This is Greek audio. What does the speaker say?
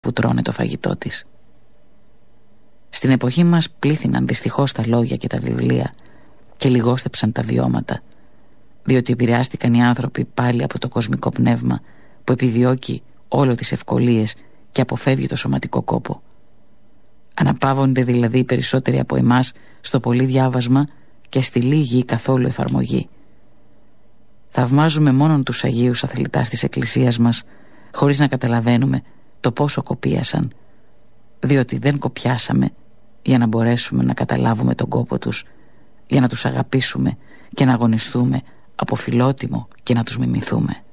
που τρώνε το φαγητό της. Στην εποχή μας πλήθυναν δυστυχώς τα λόγια και τα βιβλία και λιγόστεψαν τα βιώματα, διότι επηρεάστηκαν οι άνθρωποι πάλι από το κοσμικό πνεύμα που επιδιώκει όλο τις ευκολίες και αποφεύγει το σωματικό κόπο. Αναπαύονται δηλαδή οι περισσότεροι από εμάς στο πολύ διάβασμα και στη λίγη ή καθόλου εφαρμογή. Θαυμάζουμε μόνον τους Αγίους αθλητάς της Εκκλησίας μας, χωρίς να καταλαβαίνουμε το πόσο κοπίασαν, διότι δεν κοπιάσαμε για να μπορέσουμε να καταλάβουμε τον κόπο τους, για να τους αγαπήσουμε και να αγωνιστούμε από φιλότιμο και να τους μιμηθούμε.